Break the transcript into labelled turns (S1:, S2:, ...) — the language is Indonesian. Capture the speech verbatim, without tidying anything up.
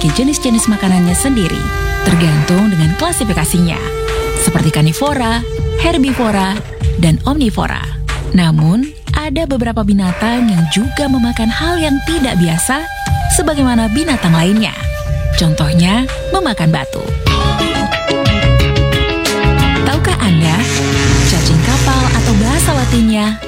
S1: memiliki jenis-jenis makanannya sendiri, tergantung dengan klasifikasinya, seperti karnivora, herbivora, dan omnivora. Namun, ada beberapa binatang yang juga memakan hal yang tidak biasa, sebagaimana binatang lainnya. Contohnya, memakan batu. Tahukah Anda, cacing kapal atau bahasa latinnya